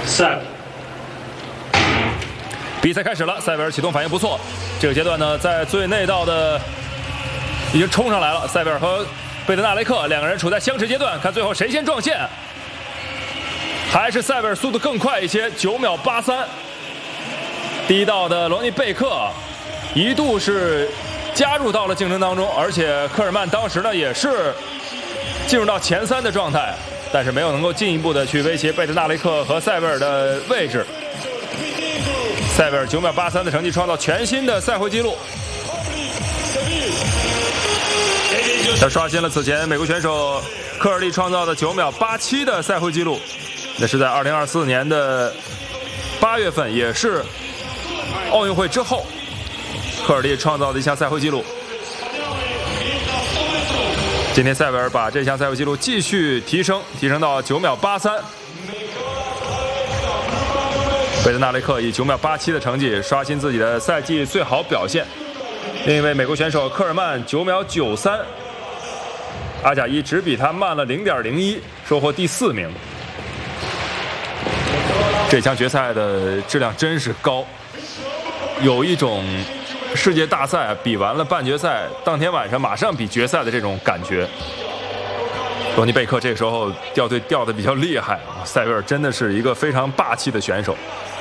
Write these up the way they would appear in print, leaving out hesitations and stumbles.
Set。 比赛开始了，塞维尔启动反应不错。这个阶段呢，在最内道的已经冲上来了。塞维尔和贝德纳雷克两个人处在相持阶段，看最后谁先撞线。还是塞维尔速度更快一些，9秒83。第一道的罗尼贝克一度是加入到了竞争当中，而且科尔曼当时呢也是进入到前3的状态，但是没有能够进一步的去威胁贝德纳雷克和塞维尔的位置。塞维尔9秒83的成绩创造全新的赛会纪录，他刷新了此前美国选手科尔利创造的9秒87的赛会纪录，那是在2024年的8月份，也是奥运会之后科尔利创造的一项赛会纪录。今天塞维尔把这项赛会纪录继续提升到9秒83。贝德纳雷克以9秒87的成绩刷新自己的赛季最好表现。另一位美国选手科尔曼9秒93，阿贾伊只比他慢了0.01，收获第4名。这项决赛的质量真是高，有一种世界大赛比完了半决赛当天晚上马上比决赛的这种感觉。罗尼贝克这个时候掉队掉得比较厉害，塞维尔真的是一个非常霸气的选手。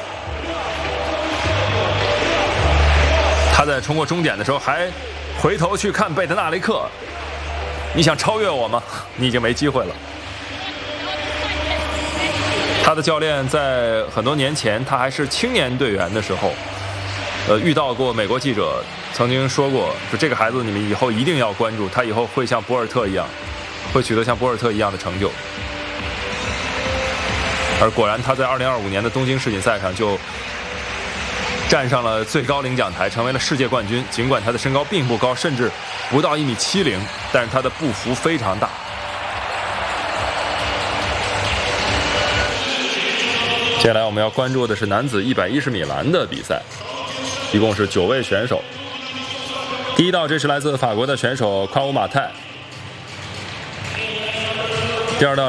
他在冲过终点的时候还回头去看贝德纳雷克，你想超越我吗？你已经没机会了。他的教练在很多年前他还是青年队员的时候遇到过美国记者，曾经说过，说这个孩子你们以后一定要关注，他以后会像博尔特一样，会取得像博尔特一样的成就。而果然他在2025年的东京世锦赛上就站上了最高领奖台，成为了世界冠军。尽管他的身高并不高，甚至不到1.70米，但是他的步幅非常大。接下来我们要关注的是男子110米栏的比赛，一共是9位选手。第一道，这是来自法国的选手夸乌马泰。第二道